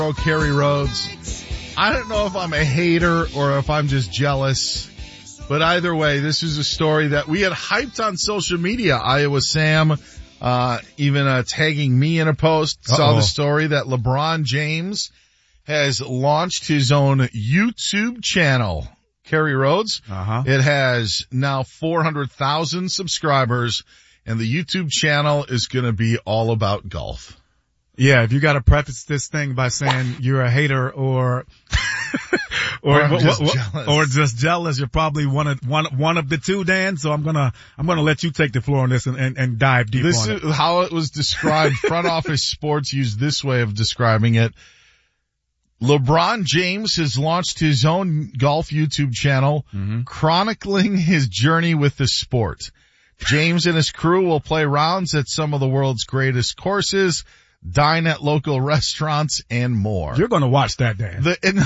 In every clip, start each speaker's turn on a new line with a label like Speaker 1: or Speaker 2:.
Speaker 1: Kerry Rhodes. I don't know if I'm a hater or if I'm just jealous, but either way, this is a story that we had hyped on social media. Iowa Sam, even tagging me in a post, saw the story that LeBron James has launched his own YouTube channel. Kerry Rhodes. It has now 400,000 subscribers, and the YouTube channel is going to be all about golf.
Speaker 2: Yeah, if you got to preface this thing by saying you're a hater or just jealous, you're probably one of the two, Dan. So I'm gonna let you take the floor on this and dive deep on it.
Speaker 1: This is how it was described. Front Office Sports used this way of describing it. LeBron James has launched his own golf YouTube channel, chronicling his journey with the sport. James and his crew will play rounds at some of the world's greatest courses, dine at local restaurants, and more.
Speaker 2: You're going to watch that, Dan.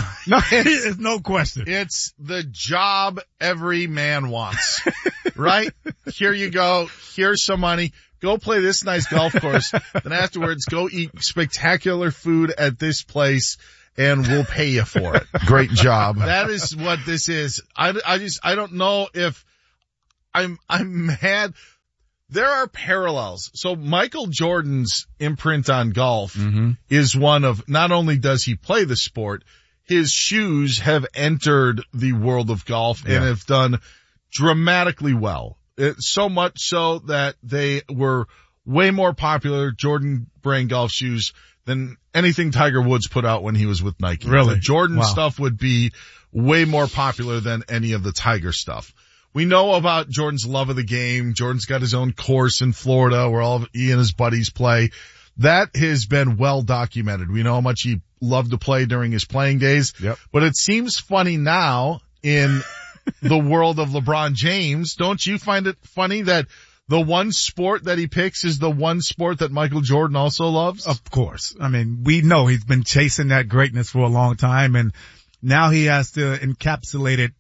Speaker 2: It's no question.
Speaker 1: It's the job every man wants, right? Here you go. Here's some money. Go play this nice golf course. Then afterwards, go eat spectacular food at this place, and we'll pay you for it. Great job. That is what this is. I don't know if I'm mad. There are parallels. So Michael Jordan's imprint on golf is one of, not only does he play the sport, his shoes have entered the world of golf and have done dramatically well. So much so that they were way more popular, Jordan brand golf shoes, than anything Tiger Woods put out when he was with Nike.
Speaker 2: Really?
Speaker 1: The Jordan stuff would be way more popular than any of the Tiger stuff. We know about Jordan's love of the game. Jordan's got his own course in Florida where all of he and his buddies play. That has been well documented. We know how much he loved to play during his playing days.
Speaker 2: Yep.
Speaker 1: But it seems funny now in the world of LeBron James. Don't you find it funny that the one sport that he picks is the one sport that Michael Jordan also loves?
Speaker 2: Of course. I mean, we know he's been chasing that greatness for a long time, and now he has to encapsulate it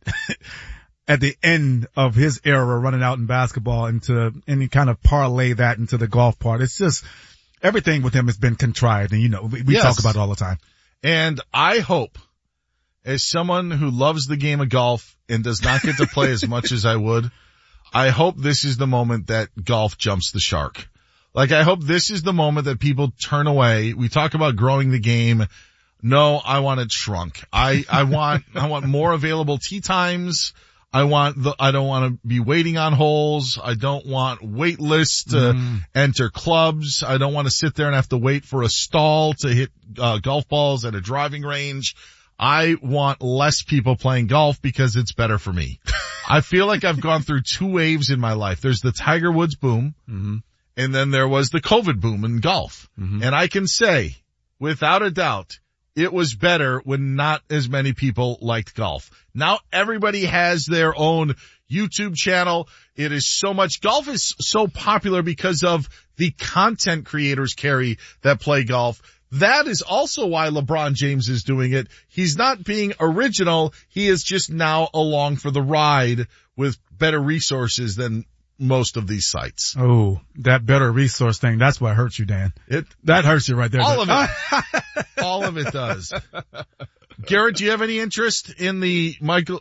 Speaker 2: at the end of his era running out in basketball and kind of parlay that into the golf part. It's just everything with him has been contrived, and we talk about it all the time.
Speaker 1: And I hope, as someone who loves the game of golf and does not get to play as much as I would, I hope this is the moment that golf jumps the shark. Like, I hope this is the moment that people turn away. We talk about growing the game. No, I want it shrunk. I want more available tee times. I don't want to be waiting on holes. I don't want wait lists to enter clubs. I don't want to sit there and have to wait for a stall to hit golf balls at a driving range. I want less people playing golf because it's better for me. I feel like I've gone through two waves in my life. There's the Tiger Woods boom, and then there was the COVID boom in golf. And I can say, without a doubt, it was better when not as many people liked golf. Now everybody has their own YouTube channel. It is so much, golf is so popular because of the content creators, Kerry, that play golf. That is also why LeBron James is doing it. He's not being original. He is just now along for the ride with better resources than most of these sites.
Speaker 2: Oh, that better resource thing. That's what hurts you, Dan. That hurts you right there.
Speaker 1: All of it. All of it does. Garrett, do you have any interest in the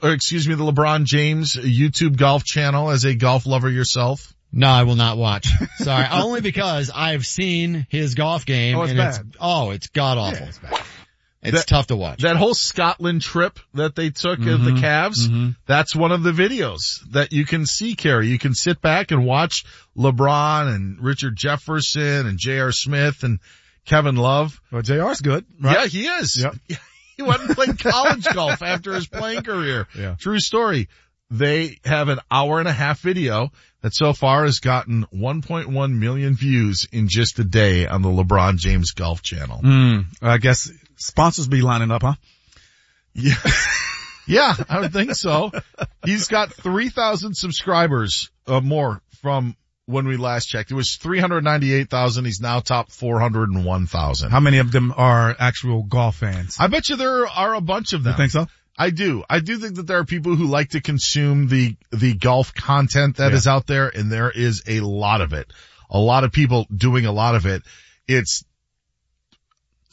Speaker 1: LeBron James YouTube golf channel as a golf lover yourself?
Speaker 3: No, I will not watch. Sorry. Only because I've seen his golf game.
Speaker 2: It's bad.
Speaker 3: It's god awful.
Speaker 2: Yeah, it's bad.
Speaker 3: It's tough to watch.
Speaker 1: That whole Scotland trip that they took of the Cavs, that's one of the videos that you can see, Kerry. You can sit back and watch LeBron and Richard Jefferson and J.R. Smith and Kevin Love.
Speaker 2: Well, JR's good, right?
Speaker 1: Yeah, he is.
Speaker 2: Yep.
Speaker 1: He went and played college golf after his playing career.
Speaker 2: Yeah.
Speaker 1: True story. They have an hour-and-a-half video that so far has gotten 1.1 million views in just a day on the LeBron James Golf Channel.
Speaker 2: I guess sponsors be lining up, huh?
Speaker 1: Yeah. Yeah, I would think so. He's got 3,000 subscribers more from when we last checked. It was 398,000. He's now top 401,000.
Speaker 2: How many of them are actual golf fans?
Speaker 1: I bet you there are a bunch of them.
Speaker 2: You think so?
Speaker 1: I do. I do think that there are people who like to consume the golf content that is out there, and there is a lot of it. A lot of people doing a lot of it. It's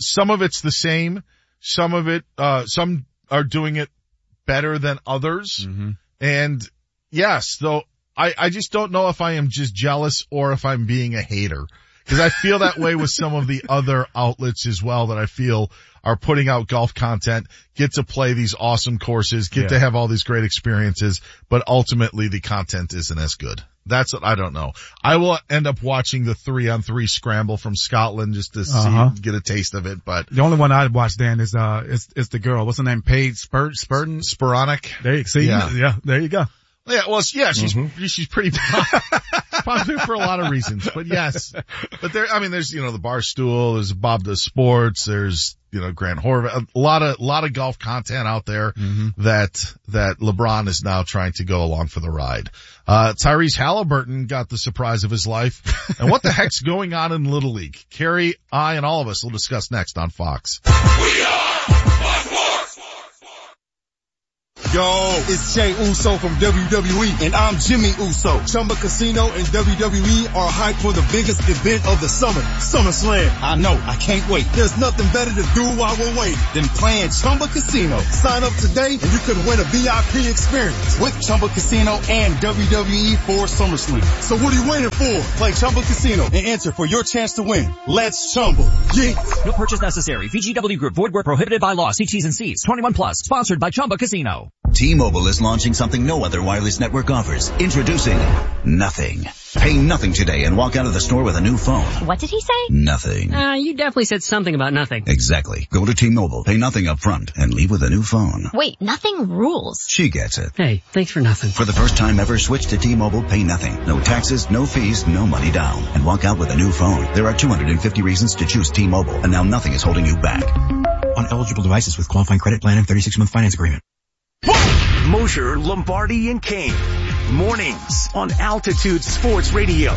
Speaker 1: some of it's the same. Some of it, some are doing it better than others.
Speaker 2: Mm-hmm.
Speaker 1: And yes, though I just don't know if I am just jealous or if I'm being a hater. Cause I feel that way with some of the other outlets as well that I feel are putting out golf content, get to play these awesome courses, get to have all these great experiences, but ultimately the content isn't as good. That's what I don't know. I will end up watching the 3-on-3 scramble from Scotland just to get a taste of it, but
Speaker 2: the only one I'd watch, Dan, is the girl. What's her name? Paige Spurton?
Speaker 1: Sporonic.
Speaker 2: There you see. Yeah, there you go.
Speaker 1: Yeah, well, yeah, she's pretty popular for a lot of reasons, but yes. But there's, the Barstool, there's Bob Does Sports, there's, Grant Horvath, a lot of golf content out there that LeBron is now trying to go along for the ride. Tyrese Halliburton got the surprise of his life. And what the heck's going on in Little League? Carrie, I, and all of us will discuss next on Fox.
Speaker 4: We are Fox Sports.
Speaker 5: Yo, it's Jey Uso from WWE, and I'm Jimmy Uso. Chumba Casino and WWE are hyped for the biggest event of the summer, SummerSlam. I know, I can't wait. There's nothing better to do while we're waiting than playing Chumba Casino. Sign up today and you could win a VIP experience with Chumba Casino and WWE for SummerSlam. So what are you waiting for? Play Chumba Casino and enter for your chance to win. Let's Chumba. Yeah.
Speaker 6: No purchase necessary. VGW Group. Void where prohibited by law. See T's and C's. 21 plus. Sponsored by Chumba Casino.
Speaker 7: T-Mobile is launching something no other wireless network offers. Introducing Nothing. Pay nothing today and walk out of the store with a new phone.
Speaker 8: What did he say?
Speaker 7: Nothing.
Speaker 9: You definitely said something about nothing.
Speaker 7: Exactly. Go to T-Mobile, pay nothing up front, and leave with a new phone.
Speaker 8: Wait, nothing rules.
Speaker 7: She gets it.
Speaker 9: Hey, thanks for nothing.
Speaker 7: For the first time ever, switch to T-Mobile, pay nothing. No taxes, no fees, no money down. And walk out with a new phone. There are 250 reasons to choose T-Mobile, and now nothing is holding you back.
Speaker 6: On eligible devices with qualifying credit plan and 36-month finance agreement.
Speaker 10: Mosher, Lombardi, and Kane. Mornings on Altitude Sports Radio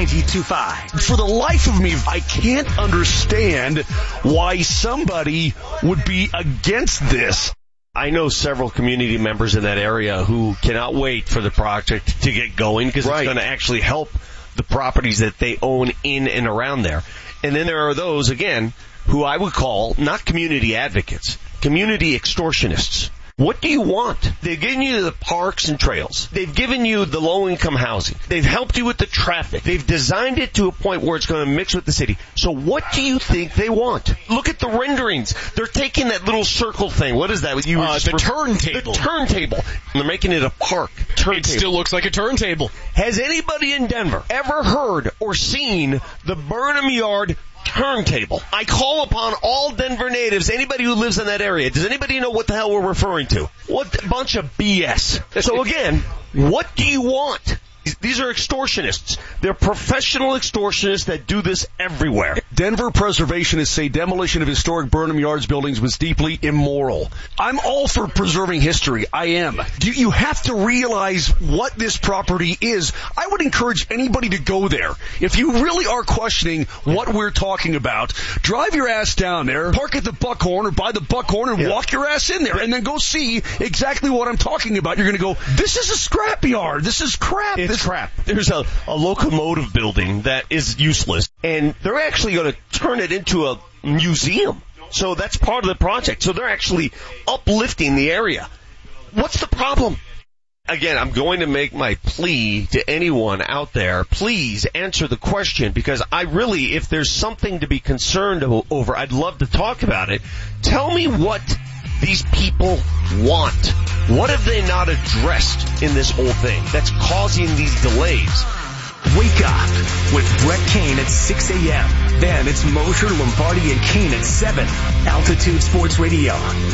Speaker 10: 92.5.
Speaker 11: For the life of me, I can't understand why somebody would be against this. I know several community members in that area who cannot wait for the project to get going because it's going to actually help the properties that they own in and around there. And then there are those, again, who I would call not community advocates, community extortionists. What do you want? They've given you the parks and trails. They've given you the low-income housing. They've helped you with the traffic. They've designed it to a point where it's going to mix with the city. So what do you think they want? Look at the renderings. They're taking that little circle thing. What is that?
Speaker 12: The turntable.
Speaker 11: The turntable. They're making it a park.
Speaker 12: It still looks like a turntable.
Speaker 11: Has anybody in Denver ever heard or seen the Burnham Yard turntable? I call upon all Denver natives, anybody who lives in that area. Does anybody know what the hell we're referring to? What a bunch of BS. So again, what do you want? These are extortionists. They're professional extortionists that do this everywhere.
Speaker 12: Denver preservationists say demolition of historic Burnham Yards buildings was deeply immoral. I'm all for preserving history. I am. You have to realize what this property is. I would encourage anybody to go there. If you really are questioning what we're talking about, drive your ass down there, park at the Buckhorn or by the Buckhorn and walk your ass in there and then go see exactly what I'm talking about. You're going to go, this is a scrapyard. This is crap.
Speaker 11: It's crap. There's a locomotive building that is useless, and they're actually going to turn it into a museum. So that's part of the project. So they're actually uplifting the area. What's the problem? Again, I'm going to make my plea to anyone out there. Please answer the question, because I really, if there's something to be concerned over, I'd love to talk about it. Tell me what these people want. What have they not addressed in this whole thing that's causing these delays?
Speaker 10: Wake up with Brett Kane at 6 a.m. Then it's Mosher, Lombardi, and Kane at 7. Altitude Sports Radio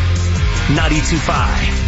Speaker 10: 92.5.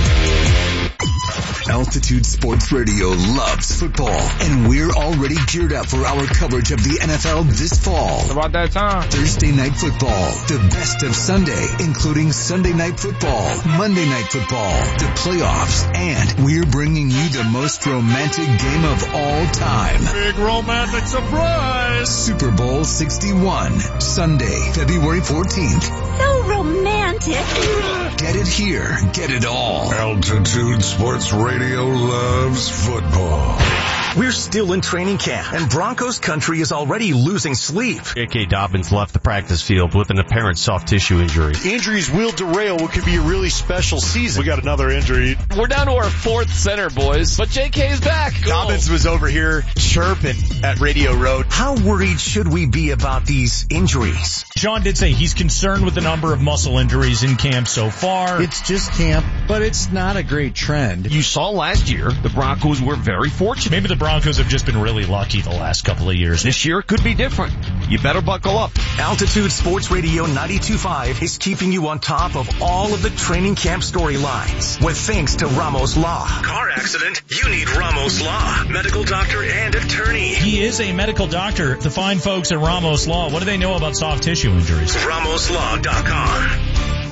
Speaker 7: Altitude Sports Radio loves football, and we're already geared up for our coverage of the NFL this fall.
Speaker 13: It's about that time.
Speaker 7: Thursday Night Football, the best of Sunday, including Sunday Night Football, Monday Night Football, the playoffs, and we're bringing you the most romantic game of all time.
Speaker 13: Big romantic surprise!
Speaker 7: Super Bowl 61, Sunday, February 14th.
Speaker 8: So romantic.
Speaker 7: Get it here, get it all.
Speaker 4: Altitude Sports Radio loves football.
Speaker 10: We're still in training camp, and Broncos country is already losing sleep.
Speaker 14: J.K. Dobbins left the practice field with an apparent soft tissue injury.
Speaker 15: Injuries will derail what could be a really special season.
Speaker 13: We got another injury.
Speaker 16: We're down to our fourth center, boys, but J.K. is back. Cool.
Speaker 15: Dobbins was over here chirping at Radio Road.
Speaker 10: How worried should we be about these injuries?
Speaker 17: Sean did say he's concerned with the number of muscle injuries in camp so far.
Speaker 18: It's just camp, but it's not a great trend.
Speaker 14: You saw last year, the Broncos were very fortunate.
Speaker 17: Maybe the Broncos have just been really lucky the last couple of years.
Speaker 14: This year it could be different. You better buckle up.
Speaker 10: Altitude Sports Radio 92.5 is keeping you on top of all of the training camp storylines with thanks to Ramos Law. Car accident? You need Ramos Law. Medical doctor and attorney.
Speaker 17: He is a medical doctor. The fine folks at Ramos Law, what do they know about soft tissue injuries?
Speaker 10: RamosLaw.com.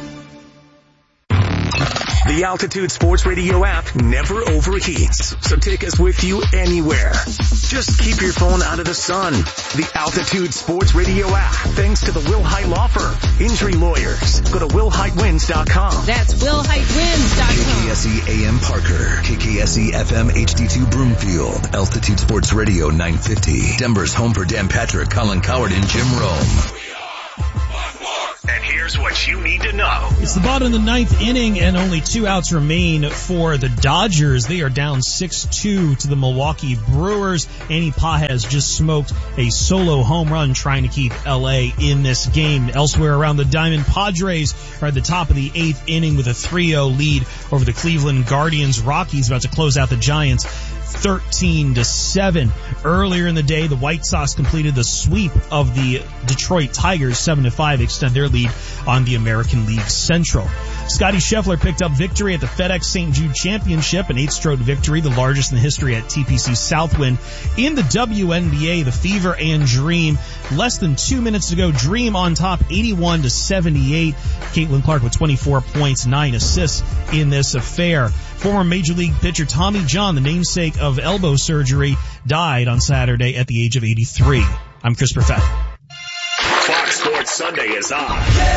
Speaker 10: The Altitude Sports Radio app never overheats, so take us with you anywhere. Just keep your phone out of the sun. The Altitude Sports Radio app, thanks to the Will Hite Law Firm. Injury lawyers. Go to WillHiteWins.com.
Speaker 19: That's WillHiteWins.com.
Speaker 7: KKSE AM Parker, KKSE FM HD2 Broomfield, Altitude Sports Radio 950, Denver's home for Dan Patrick, Colin Coward, and Jim Rome.
Speaker 10: And here's what you need to know.
Speaker 20: It's the bottom of the ninth inning and only 2 outs remain for the Dodgers. They are down 6-2 to the Milwaukee Brewers. Andy Pages just smoked a solo home run trying to keep LA in this game. Elsewhere around the diamond, Padres are at the top of the 8th inning with a 3-0 lead over the Cleveland Guardians. Rockies about to close out the Giants 13-7. Earlier in the day, the White Sox completed the sweep of the Detroit Tigers 7-5, extend their lead on the American League Central. Scotty Scheffler picked up victory at the FedEx St. Jude Championship, an 8-stroke victory, the largest in the history at TPC Southwind. In the WNBA, the Fever and Dream, less than 2 minutes to go, Dream on top 81-78. Caitlin Clark with 24 points, 9 assists in this affair. Former Major League pitcher Tommy John, the namesake of elbow surgery, died on Saturday at the age of 83. I'm Chris Perfett.
Speaker 10: Fox Sports Sunday is on.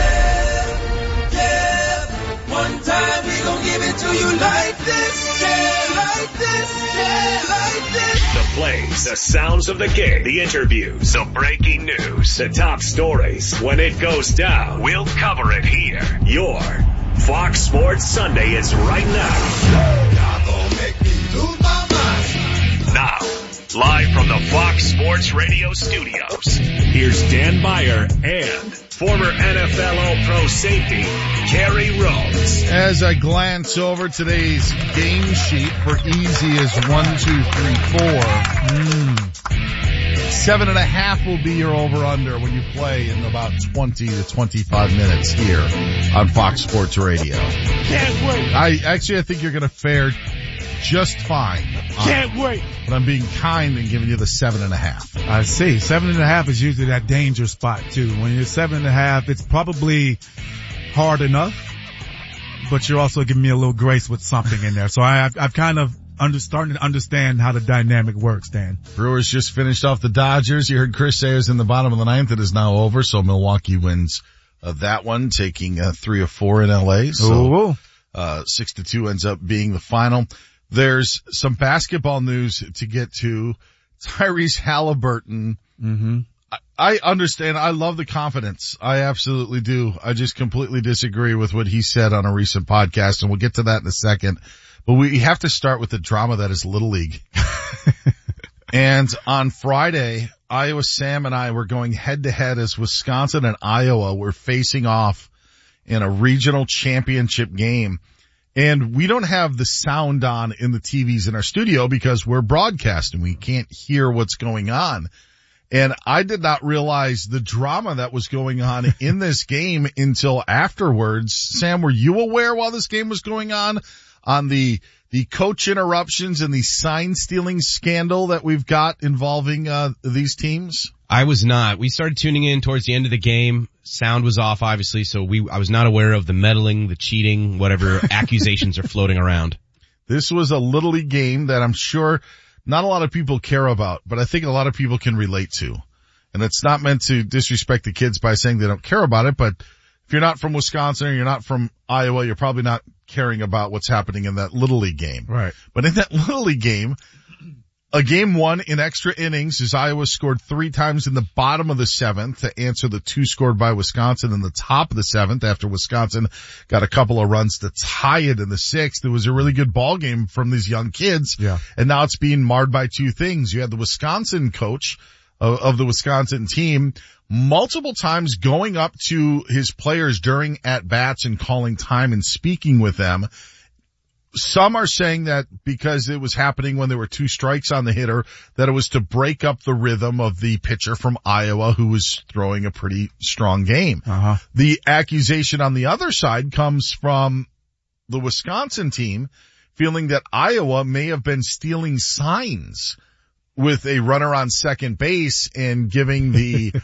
Speaker 4: One time we gon' give it to you like this, yeah, like this, yeah, like this.
Speaker 10: The plays, the sounds of the game, the interviews, the breaking news, the top stories. When it goes down, we'll cover it here. Your Fox Sports Sunday is right now.
Speaker 4: Y'all gon' make me lose my mind.
Speaker 10: Now, live from the Fox Sports Radio studios, here's Dan Meyer and former NFL All-Pro safety, Kerry Rhodes.
Speaker 1: As I glance over today's game sheet for easy as 1, 2, 3, 4. 7.5 will be your over-under when you play in about 20 to 25 minutes here on Fox Sports Radio.
Speaker 13: Can't wait.
Speaker 1: I think you're going to fare just fine.
Speaker 13: Can't wait.
Speaker 1: But I'm being kind and giving you the 7.5.
Speaker 2: I see. 7.5 is usually that danger spot too. When you're 7.5, it's probably hard enough, but you're also giving me a little grace with something in there. So I've kind of starting to understand how the dynamic works, Dan.
Speaker 1: Brewers just finished off the Dodgers. You heard Chris say it was in the bottom of the ninth. It is now over, so Milwaukee wins that one, taking 3 of 4 in LA. So 6-2 ends up being the final. There's some basketball news to get to. Tyrese Halliburton.
Speaker 2: Mm-hmm.
Speaker 1: I understand. I love the confidence. I absolutely do. I just completely disagree with what he said on a recent podcast, and we'll get to that in a second. But we have to start with the drama that is Little League. And on Friday, Iowa Sam and I were going head to head as Wisconsin and Iowa were facing off in a regional championship game. And we don't have the sound on in the TVs in our studio because we're broadcasting. We can't hear what's going on. And I did not realize the drama that was going on in this game until afterwards. Sam, were you aware while this game was going on the coach interruptions and the sign stealing scandal that we've got involving these teams?
Speaker 21: I was not. We started tuning in towards the end of the game. Sound was off, obviously, so I was not aware of the meddling, the cheating, whatever accusations are floating around.
Speaker 1: This was a Little League game that I'm sure not a lot of people care about, but I think a lot of people can relate to. And it's not meant to disrespect the kids by saying they don't care about it, but if you're not from Wisconsin or you're not from Iowa, you're probably not caring about what's happening in that Little League game.
Speaker 2: Right.
Speaker 1: But in that Little League game, A game won in extra innings as Iowa scored 3 times in the bottom of the 7th to answer the 2 scored by Wisconsin in the top of the 7th after Wisconsin got a couple of runs to tie it in the 6th. It was a really good ball game from these young kids.
Speaker 2: Yeah.
Speaker 1: And now it's being marred by 2 things. You had the Wisconsin coach of the Wisconsin team multiple times going up to his players during at-bats and calling time and speaking with them. Some are saying that because it was happening when there were 2 strikes on the hitter, that it was to break up the rhythm of the pitcher from Iowa who was throwing a pretty strong game. The accusation on the other side comes from the Wisconsin team feeling that Iowa may have been stealing signs with a runner on second base and giving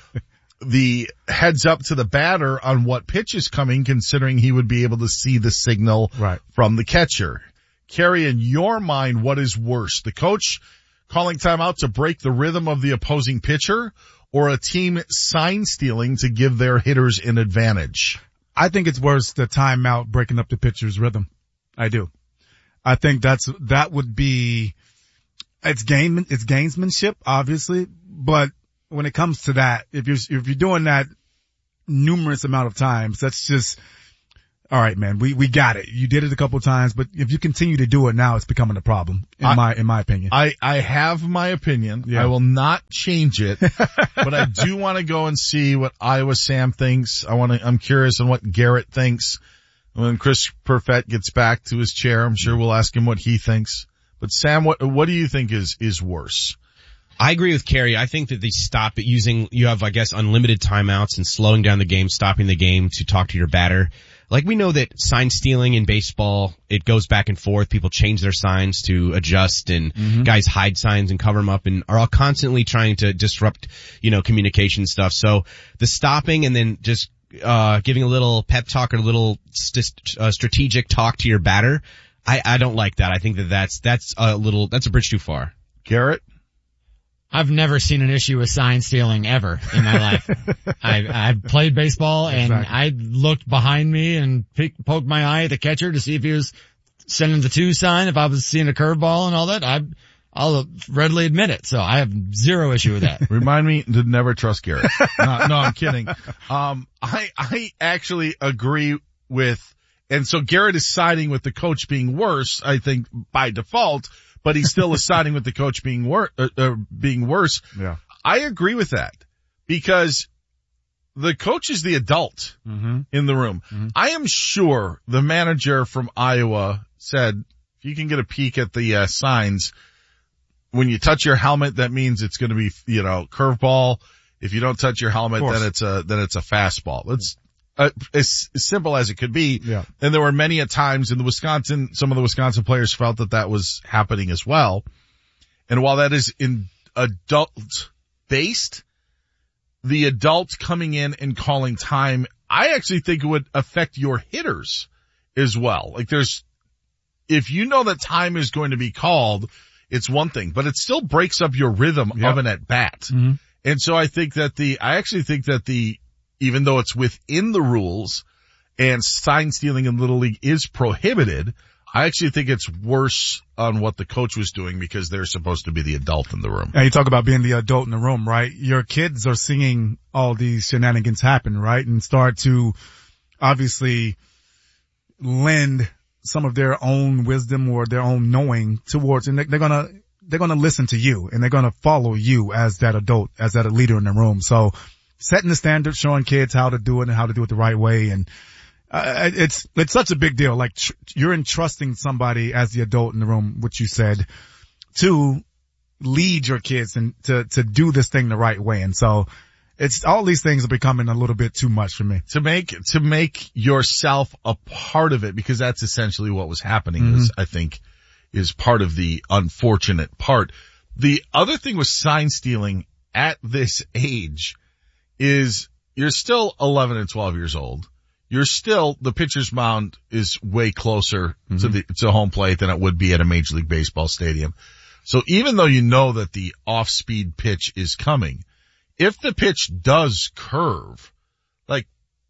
Speaker 1: the heads up to the batter on what pitch is coming, considering he would be able to see the signal from the catcher. Carrie, in your mind, what is worse? The coach calling timeout to break the rhythm of the opposing pitcher, or a team sign stealing to give their hitters an advantage?
Speaker 2: I think it's worse the timeout breaking up the pitcher's rhythm. I do. I think that would be, it's gamesmanship, obviously, but when it comes to that, if you're doing that numerous amount of times, that's just, all right, man, we got it. You did it a couple of times, but if you continue to do it now, it's becoming a problem, in my opinion.
Speaker 1: I have my opinion. Yeah. I will not change it, but I do want to go and see what Iowa Sam thinks. I'm curious on what Garrett thinks. When Chris Perfett gets back to his chair, I'm sure we'll ask him what he thinks. But Sam, what do you think is worse?
Speaker 21: I agree with Carrie. I think that they stop it you have, I guess, unlimited timeouts and slowing down the game, stopping the game to talk to your batter. Like, we know that sign stealing in baseball, it goes back and forth. People change their signs to adjust, and guys hide signs and cover them up and are all constantly trying to disrupt, communication stuff. So the stopping and then just giving a little pep talk or a little strategic talk to your batter, I don't like that. I think that's a bridge too far.
Speaker 1: Garrett?
Speaker 3: I've never seen an issue with sign stealing ever in my life. I've played baseball and I looked behind me and poked my eye at the catcher to see if he was sending the 2 sign, if I was seeing a curveball and all that. I'll readily admit it. So I have zero issue with that.
Speaker 1: Remind me to never trust Garrett. No, I'm kidding. I actually agree with, and so Garrett is siding with the coach being worse, I think, by default. But he still is siding with the coach being worse.
Speaker 2: Yeah.
Speaker 1: I agree with that because the coach is the adult in the room. I am sure the manager from Iowa said, if you can get a peek at the signs, when you touch your helmet, that means it's going to be, curveball. If you don't touch your helmet, then it's a fastball. It's as simple as it could be.
Speaker 2: Yeah.
Speaker 1: And there were many times in some of the Wisconsin players felt that was happening as well. And while that is in adult based, the adult coming in and calling time, I actually think it would affect your hitters as well. Like if you know that time is going to be called, it's one thing, but it still breaks up your rhythm of an at bat. And so I actually think that even though it's within the rules and sign stealing in Little League is prohibited, I actually think it's worse on what the coach was doing because they're supposed to be the adult in the room.
Speaker 2: And you talk about being the adult in the room, right? Your kids are seeing all these shenanigans happen, right? And start to obviously lend some of their own wisdom or their own knowing towards, and they're gonna listen to you and they're gonna follow you as that adult, as that leader in the room. So setting the standard, showing kids how to do it and how to do it the right way. And, it's such a big deal. Like you're entrusting somebody as the adult in the room, which you said, to lead your kids and to do this thing the right way. And so it's all these things are becoming a little bit too much for me.
Speaker 1: To make yourself a part of it, because that's essentially what was happening, I think is part of the unfortunate part. The other thing with sign stealing at this age is you're still 11 and 12 years old. The pitcher's mound is way closer to home plate than it would be at a Major League Baseball stadium. So even though you know that the off-speed pitch is coming, if the pitch does curve, like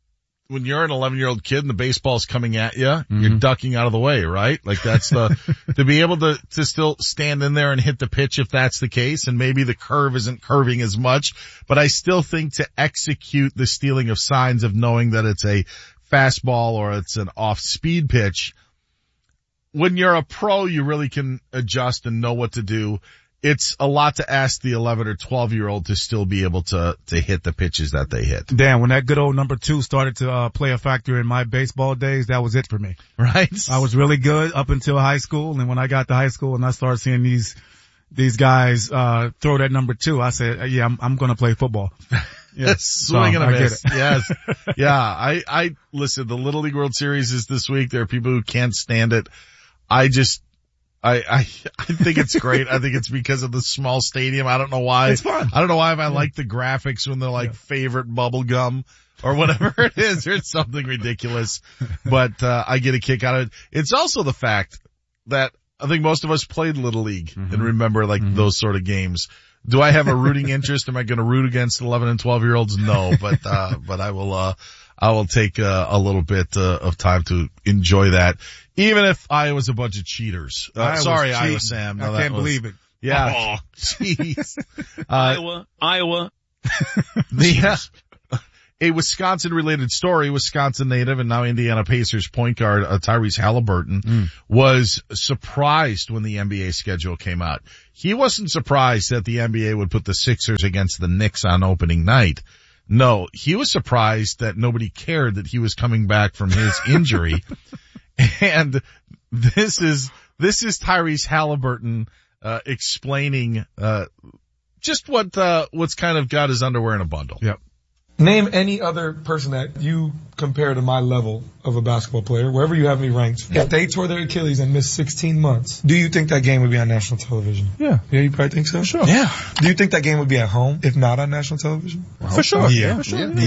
Speaker 1: when you're an 11-year-old kid and the baseball's coming at you, you're ducking out of the way, right? Like that's to be able to still stand in there and hit the pitch if that's the case, and maybe the curve isn't curving as much, but I still think to execute the stealing of signs of knowing that it's a fastball or it's an off-speed pitch, when you're a pro, you really can adjust and know what to do. It's a lot to ask the 11 or 12-year-old to still be able to hit the pitches that they hit.
Speaker 2: Dan, when that good old number 2 started to play a factor in my baseball days, that was it for me.
Speaker 1: Right?
Speaker 2: I was really good up until high school, and when I got to high school and I started seeing these guys throw that number 2, I said, yeah, I'm going to play football.
Speaker 1: Yes, swing and a miss. Yes. Yeah, I listen, the Little League World Series is this week. There are people who can't stand it. I think it's great. I think it's because of the small stadium. I don't know why.
Speaker 2: It's fun.
Speaker 1: I don't know why I like the graphics when they're like favorite bubble gum or whatever it is. There's something ridiculous, but I get a kick out of it. It's also the fact that I think most of us played Little League and remember like those sort of games. Do I have a rooting interest? Am I going to root against 11 and 12-year-olds? No, but I will take a little bit of time to enjoy that. Even if Iowa's a bunch of cheaters. Sorry, Iowa Sam. No,
Speaker 2: I can't believe it.
Speaker 1: Yeah. Jeez.
Speaker 11: Iowa.
Speaker 1: A Wisconsin-related story, Wisconsin native and now Indiana Pacers point guard Tyrese Halliburton was surprised when the NBA schedule came out. He wasn't surprised that the NBA would put the Sixers against the Knicks on opening night. No, he was surprised that nobody cared that he was coming back from his injury. And this is Tyrese Halliburton explaining just what's kind of got his underwear in a bundle.
Speaker 2: Yep.
Speaker 5: Name any other person that you compare to my level of a basketball player, wherever you have me ranked. If they tore their Achilles and missed 16 months, do you think that game would be on national television?
Speaker 2: Yeah.
Speaker 5: Yeah, you probably think so?
Speaker 2: Sure.
Speaker 5: Yeah. Do you think that game would be at home if not on national television?
Speaker 2: For sure.
Speaker 5: Yeah.
Speaker 2: For sure.